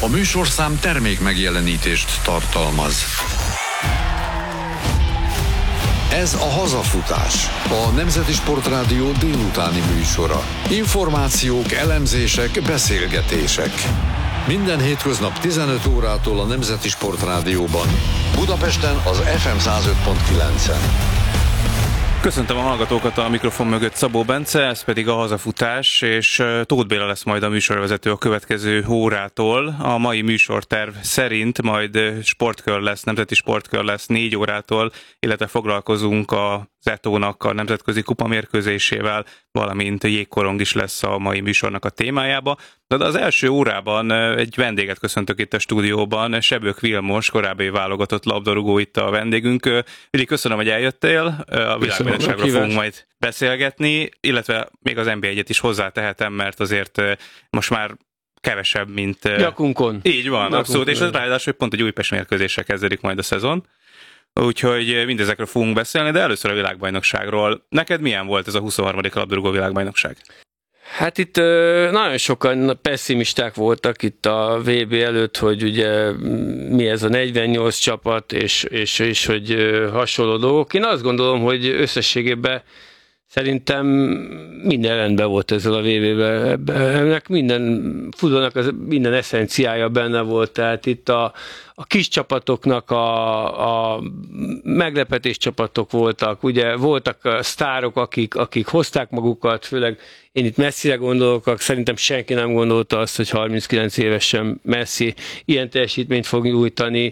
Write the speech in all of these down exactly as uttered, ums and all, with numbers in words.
A műsorszám termék megjelenítést tartalmaz. Ez a Hazafutás, a Nemzeti Sportrádió délutáni műsora. Információk, elemzések, beszélgetések. Minden hétköznap tizenöt órától a Nemzeti Sportrádióban. Budapesten az ef em száz öt pont kilencen. Köszöntöm a hallgatókat, a mikrofon mögött Szabó Bence, ez pedig a Hazafutás, és Tóth Béla lesz majd a műsorvezető a következő órától. A mai műsorterv szerint majd sportkör lesz, nemzeti sportkör lesz négy órától, illetve foglalkozunk a Zetónak a nemzetközi kupamérkőzésével, valamint jégkorong is lesz a mai műsornak a témájába. De az első órában egy vendéget köszöntök itt a stúdióban, Sebők Vilmos, korábbi válogatott labdarúgó itt a vendégünk. Vili, köszönöm, hogy eljöttél, a világbajnokságról fogunk majd beszélgetni, illetve még az en bé egyet is hozzátehetem, mert azért most már kevesebb, mint... Nyakunkon. Így van, Nyakunkon. Abszolút, és ráadásul pont egy Újpest mérkőzésre kezdődik majd a szezon. Úgyhogy mindezekről fogunk beszélni, de először a világbajnokságról. Neked milyen volt ez a huszonharmadik labdarúgó világbajnokság? Hát itt ö, nagyon sokan pessimisták voltak itt a vé bé előtt, hogy ugye mi ez a negyvennyolc csapat, és, és, és hogy ö, hasonló dolgok. Én azt gondolom, hogy összességében szerintem minden rendben volt ezzel a vé bé-vel. Ennek minden futballnak az minden eszenciája benne volt, tehát itt a, a kis csapatoknak a, a meglepetés csapatok voltak, ugye voltak sztárok, akik, akik hozták magukat, főleg én itt Messzire gondolok, szerintem senki nem gondolta azt, hogy harminckilenc évesen Messi ilyen teljesítményt fog nyújtani.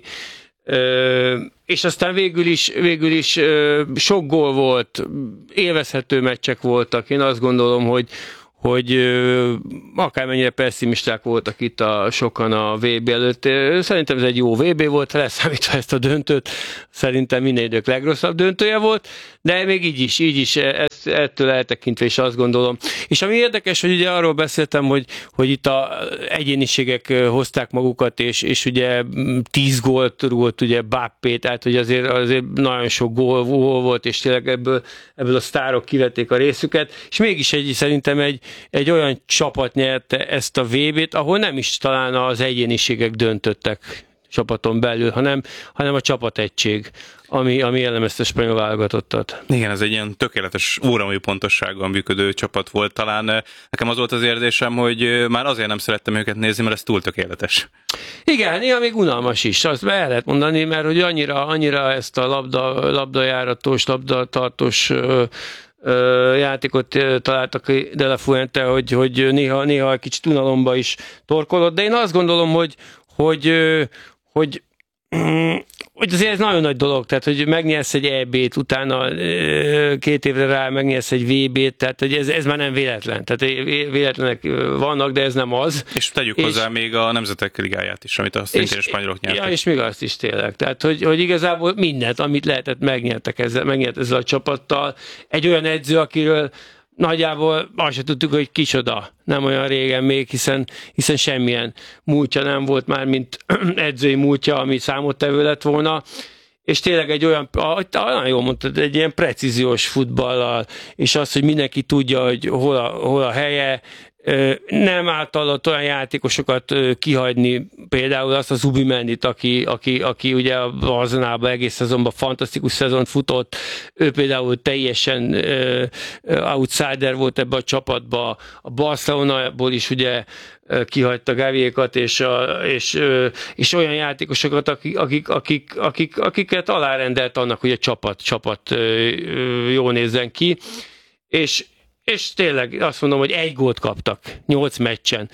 Ö, és aztán végül is, végül is ö, sok gól volt, élvezhető meccsek voltak. Én azt gondolom, hogy, hogy ö, akármennyire pessimisták voltak itt a, sokan a vé bé előtt. Szerintem ez egy jó vé bé volt, leszámítva ezt a döntőt. Szerintem minden idők legrosszabb döntője volt, de még így is, így is ezt, ettől eltekintve is azt gondolom. És ami érdekes, hogy ugye arról beszéltem, hogy, hogy itt a egyéniségek hozták magukat, és, és ugye tíz gólt rúgott ugye Bappé, tehát hogy azért, azért nagyon sok gól, gól volt, és tényleg ebből, ebből a sztárok kivették a részüket, és mégis egy, szerintem egy, egy olyan csapat nyerte ezt a vé bét, ahol nem is talán az egyéniségek döntöttek csapaton belül, hanem, hanem a csapategység, ami, ami jellemezte a spanyol válogatottat. Igen, ez egy ilyen tökéletes óramű pontossággal működő csapat volt. Talán nekem az volt az érzésem, hogy már azért nem szerettem őket nézni, mert ez túl tökéletes. Igen, néha még unalmas is, azt be el lehet mondani, mert hogy annyira, annyira ezt a labda, labdajáratos, labdatartós ö, ö, játékot találtak De La Fuente, hogy, hogy néha, néha kicsit unalomba is torkolott, de én azt gondolom, hogy, hogy, hogy hogy azért ez nagyon nagy dolog, tehát hogy megnyersz egy é bét, utána két évre rá megnyersz egy vé bét, tehát hogy ez, ez már nem véletlen. Tehát véletlenek vannak, de ez nem az. És tegyük és, hozzá még a Nemzetek Ligáját is, amit a szintén spanyolok nyertek. Ja, és még azt is tényleg. Tehát, hogy, hogy igazából mindent, amit lehetett, megnyertek ezzel, megnyert ezzel a csapattal. Egy olyan edző, akiről nagyjából azt sem tudtuk, hogy kicsoda, nem olyan régen még, hiszen, hiszen semmilyen múltja nem volt már, mint edzői múltja, ami számottevő lett volna, és tényleg egy olyan, nagyon jól mondtad, egy ilyen precíziós futballal, és az, hogy mindenki tudja, hogy hol a, hol a helye, nem általad olyan játékosokat kihagyni, például azt a Zubimendit, aki, aki, aki ugye a Barcelonában egész szezonban fantasztikus szezont futott, ő például teljesen uh, outsider volt ebbe a csapatba, a Barcelonából is ugye kihagyta Gaviékat, és, a, és, és olyan játékosokat, akik, akik, akik, akik, akiket alárendelt annak, hogy a csapat, csapat jól nézzen ki, és és tényleg azt mondom, hogy egy gólt kaptak nyolc meccsen.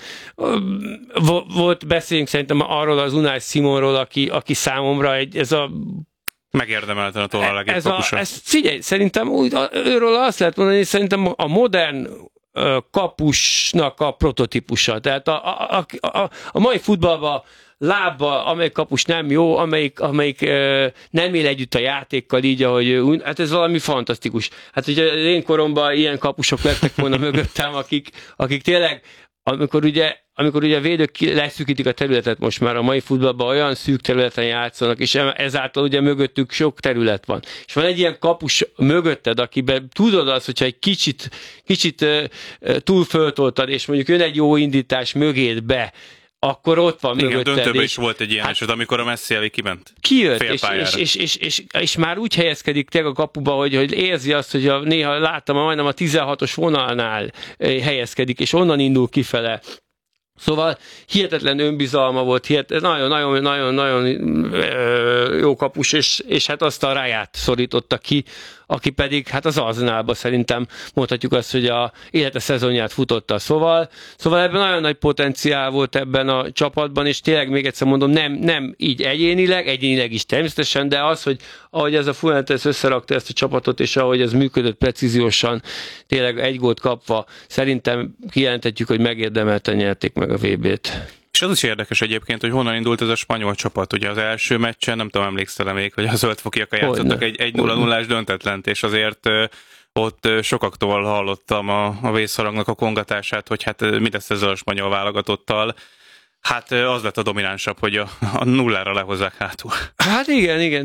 Volt, beszéljünk szerintem arról az Unai Simonról, aki, aki számomra egy, ez a megérdemelten a tollal legjobb ez a, kapusa. ez, figyelj, szerintem úgy, őről azt lehet mondani, hogy szerintem a modern kapusnak a prototípusa. Tehát a, a, a, a mai futballban lábba, amelyik kapus nem jó, amelyik, amelyik ö, nem él együtt a játékkal így, ahogy hát ez valami fantasztikus. Hát ugye az én koromban ilyen kapusok lettek volna mögöttem, akik, akik tényleg, amikor ugye, amikor ugye a védők leszűkítik a területet most már a mai futballban, olyan szűk területen játszanak, és ezáltal ugye mögöttük sok terület van. És van egy ilyen kapus mögötted, akiben tudod azt, hogyha egy kicsit, kicsit uh, túl föltoltad, és mondjuk jön egy jó indítás mögéd be, akkor ott van igen, mögötted. Döntőben is volt egy ilyen hát, eset, amikor a Messi elé kiment. Kijött, és, és, és, és, és, és már úgy helyezkedik tényleg a kapuba, hogy, hogy érzi azt, hogy a, néha láttam, majdnem a tizenhatos vonalnál helyezkedik, és onnan indul kifele. Szóval hihetetlen önbizalma volt, nagyon-nagyon-nagyon jó kapus, és, és hát azt a Rayát szorította ki, aki pedig hát az Arsenalban szerintem mondhatjuk azt, hogy a élete szezonját futotta. Szóval, szóval ebben nagyon nagy potenciál volt ebben a csapatban, és tényleg még egyszer mondom, nem, nem így egyénileg, egyénileg is természetesen, de az, hogy ahogy ez a Fuentes összerakta ezt a csapatot, és ahogy ez működött precíziósan, tényleg egy gólt kapva, szerintem kijelenthetjük, hogy megérdemelten nyerték meg a vé bét. És az is érdekes egyébként, hogy honnan indult ez a spanyol csapat. Ugye az első meccsen, nem tudom, emlékszel még, hogy a zöldfokiak játszottak egy egy nulla nullás döntetlent, és azért ott sokaktól hallottam a, a vészharangnak a kongatását, hogy hát mi lesz ezzel a spanyol válogatottal. Hát az lett a dominánsabb, hogy a, a nullára lehozzák hátul. Hát igen, igen.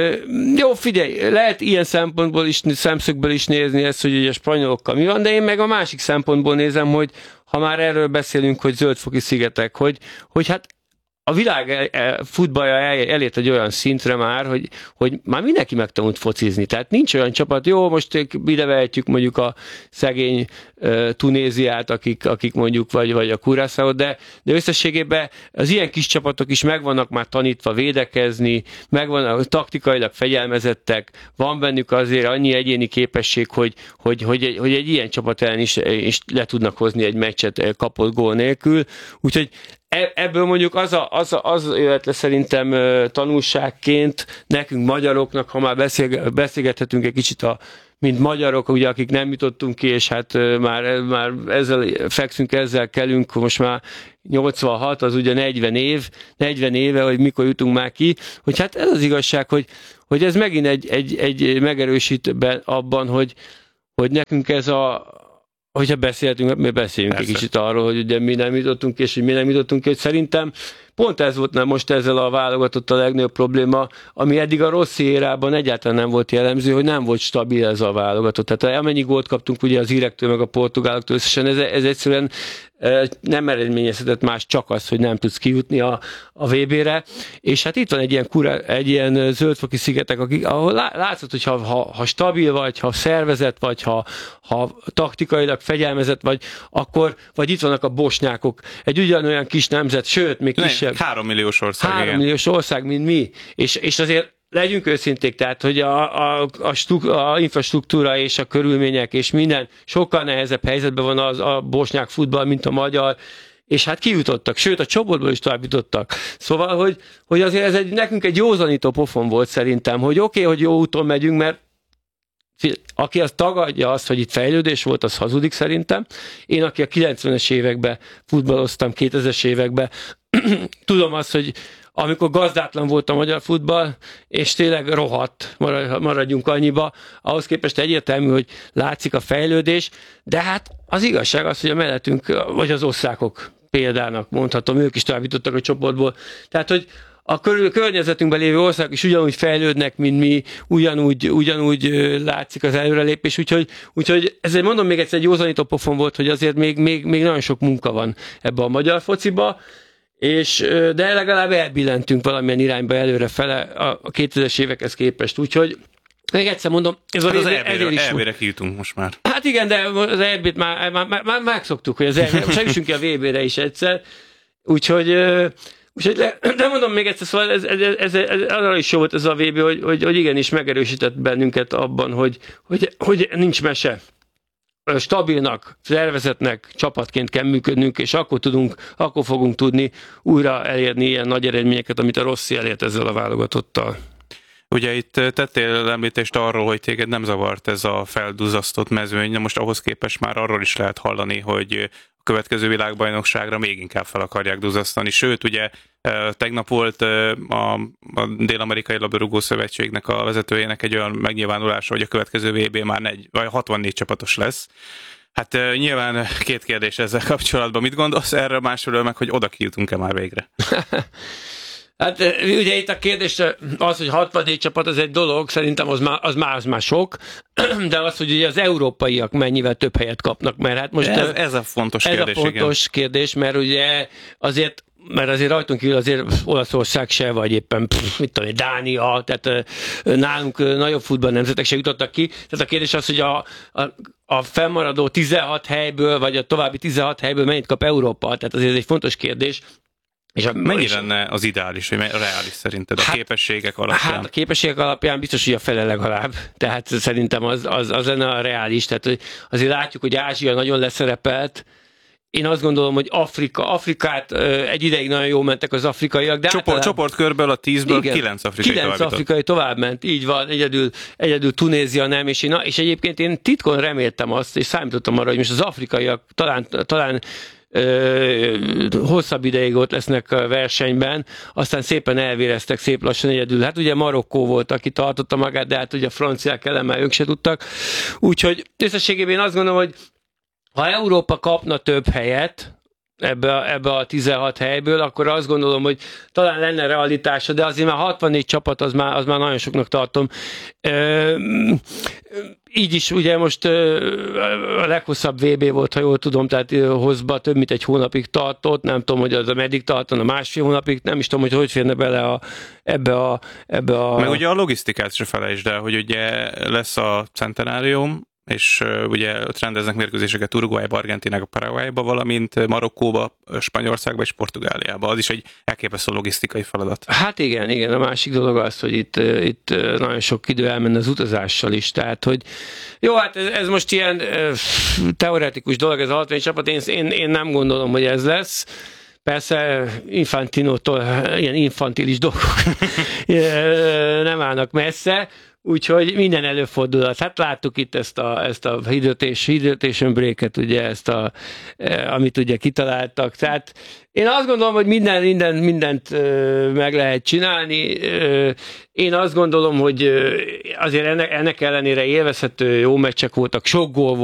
Jó, figyelj, lehet ilyen szempontból is, szemszögből is nézni ezt, hogy ugye a spanyolokkal mi van, de én meg a másik szempontból nézem, hogy ha már erről beszélünk, hogy zöldfoki szigetek, hogy, hogy hát a világ futballja elért egy olyan szintre már, hogy, hogy már mindenki megtanult focizni. Tehát nincs olyan csapat, jó, most ide vehetjük mondjuk a szegény uh, Tunéziát, akik, akik mondjuk, vagy, vagy a Curaçaót, de, de összességében az ilyen kis csapatok is meg vannak már tanítva védekezni, megvannak taktikailag fegyelmezettek, van bennük azért annyi egyéni képesség, hogy, hogy, hogy, egy, hogy egy ilyen csapat ellen is, is le tudnak hozni egy meccset kapott gól nélkül. Úgyhogy ebből mondjuk az, a, az, a, az jöhet le szerintem tanulságként nekünk magyaroknak, ha már beszél, beszélgethetünk egy kicsit a mint magyarok, ugye, akik nem jutottunk ki, és hát már, már ezzel fekszünk, ezzel kelünk, most már nyolcvanhat, az ugye negyven év, negyven éve, hogy mikor jutunk már ki, hogy hát ez az igazság, hogy, hogy ez megint egy, egy, egy megerősít abban, hogy, hogy nekünk ez a hogyha beszéltünk, mi beszéljünk Persze. egy kicsit arról, hogy ugye mi nem jutottunk, és hogy mi nem jutottunk, és szerintem pont ez volt nem most ezzel a válogatott a legnagyobb probléma, ami eddig a rossz érában egyáltalán nem volt jellemző, hogy nem volt stabil ez a válogatott. Tehát amennyi gólt kaptunk ugye az írektől, meg a portugáloktól összesen, ez, ez egyszerűen nem eredményezhetett más, csak az, hogy nem tudsz kijutni a, a vé bére. És hát itt van egy ilyen, kura, egy ilyen zöldfoki szigetek, akik, ahol látszott, hogy ha, ha, ha stabil vagy, ha szervezet vagy, ha, ha taktikailag fegyelmezett vagy, akkor, vagy itt vannak a bosnyákok, egy ugyanolyan kis nemzet, sőt, még kisebb. Három milliós ország. Három milliós ország, mint mi. És, és azért legyünk őszinték, tehát, hogy a, a, a, stru, a infrastruktúra és a körülmények és minden sokkal nehezebb helyzetben van az a bosnyák futball, mint a magyar, és hát kijutottak, sőt a csoportból is tovább jutottak. Szóval, hogy, hogy azért ez egy, nekünk egy józanító pofon volt szerintem, hogy oké, okay, hogy jó úton megyünk, mert aki azt tagadja azt, hogy itt fejlődés volt, az hazudik szerintem. Én, aki a kilencvenes években futballoztam, kétezres években, tudom azt, hogy amikor gazdátlan volt a magyar futball, és tényleg rohadt, maradjunk annyiba, ahhoz képest egyértelmű, hogy látszik a fejlődés, de hát az igazság az, hogy a mellettünk, vagy az osztrákok példának mondhatom, ők is tovább jutottak a csoportból. Tehát, hogy a körül, környezetünkben lévő országok is ugyanúgy fejlődnek, mint mi, ugyanúgy, ugyanúgy látszik az előrelépés, úgyhogy, úgyhogy ezért mondom még egyszer, egy józanító pofon volt, hogy azért még, még, még nagyon sok munka van ebbe a magyar fociba, és, de legalább elbillentünk valamilyen irányba előrefele a kétezres évekhez képest, úgyhogy még egyszer mondom, ez hát az é bé-re kijutunk most már. Hát igen, de az é bét már, már, már, már megszoktuk, hogy az é bé, most eljussunk ki a vé bére is egyszer, úgyhogy, úgyhogy le, de mondom még egyszer, szóval ez, ez, ez, ez, arra is jó volt ez a vé bé, hogy, hogy, hogy igenis megerősített bennünket abban, hogy, hogy, hogy nincs mese. Stabilnak, szervezetnek, csapatként kell működnünk, és akkor tudunk, akkor fogunk tudni újra elérni ilyen nagy eredményeket, amit a Rossi elért ezzel a válogatottal. Ugye itt tettél említést arról, hogy téged nem zavart ez a felduzzasztott mezőny, de most ahhoz képest már arról is lehet hallani, hogy a következő világbajnokságra még inkább fel akarják duzzasztani. Sőt, ugye tegnap volt a, a Dél-Amerikai Labdarúgó Szövetségnek a vezetőjének egy olyan megnyilvánulása, hogy a következő vé bé már negy, vagy hatvannégy csapatos lesz. Hát nyilván két kérdés ezzel kapcsolatban. Mit gondolsz erről, másról meg, hogy oda kijutunk-e már végre? Hát ugye itt a kérdés az, hogy hatvannégy csapat az egy dolog, szerintem az már, az már, az már sok, de az, hogy ugye az európaiak mennyivel több helyet kapnak, mert hát most... Ez, ez a fontos ez kérdés, Ez a fontos igen. kérdés, mert ugye azért mert azért rajtunk kívül azért Olaszország se, vagy éppen pff, mit tudom, Dánia, tehát nálunk nagyobb futball nemzetek se jutottak ki. Tehát a kérdés az, hogy a, a, a fennmaradó tizenhat helyből, vagy a további tizenhat helyből mennyit kap Európa. Tehát azért ez egy fontos kérdés. És a, Mennyi és lenne az ideális, vagy reális szerinted a hát, képességek alapján? Hát a képességek alapján biztos, hogy a fele legalább. Tehát szerintem az, az, az lenne a reális. Tehát azért látjuk, hogy Ázsia nagyon leszerepelt. Én azt gondolom, hogy Afrika, Afrikát egy ideig nagyon jól mentek az afrikaiak. De Csoport, csoportkörből a tízből kilenc afrikai kilenc afrikai tovább ment, így van, egyedül, egyedül Tunézia nem, és, én, és egyébként én titkon reméltem azt, és számítottam arra, hogy most az afrikaiak talán, talán Ö, hosszabb ideig ott lesznek a versenyben, aztán szépen elvéreztek, szép lassan egyedül. Hát ugye Marokkó volt, aki tartotta magát, de hát ugye a franciák elemmel ők se tudtak. Úgyhogy összességében én azt gondolom, hogy ha Európa kapna több helyet ebbe a, ebbe a tizenhat helyből, akkor azt gondolom, hogy talán lenne realitása, de azért már hatvannégy csapat, az már, az már nagyon soknak tartom. Ö, így is ugye most a leghosszabb vé bé volt, ha jól tudom, tehát hozba több mint egy hónapig tartott, nem tudom, hogy az a meddig tartana, másfél hónapig, nem is tudom, hogy hogy férne bele a, ebbe a... Ebbe a... Meg ugye a logisztikát se felejtsd el, hogy ugye lesz a centenárium, és uh, ugye ott rendeznek mérkőzéseket Uruguayba, Argentinába, Paraguayba, valamint Marokkóba, Spanyolországba és Portugáliába. Az is egy elképesztő logisztikai feladat. Hát igen, igen. A másik dolog az, hogy itt, itt nagyon sok idő elmenne az utazással is. Tehát, hogy jó, hát ez, ez most ilyen teoretikus dolog, ez a hatvanegy csapat. Én, én, én nem gondolom, hogy ez lesz. Persze Infantinótól ilyen infantilis dolgok nem állnak messze, úgyhogy minden előfordulhat. Hát láttuk itt ezt a, ezt a hydration break-et, ugye ezt a, amit ugye kitaláltak. Tehát én azt gondolom, hogy minden, minden, mindent meg lehet csinálni. Én azt gondolom, hogy azért ennek, ennek ellenére élvezhető jó meccsek voltak, sok gól volt.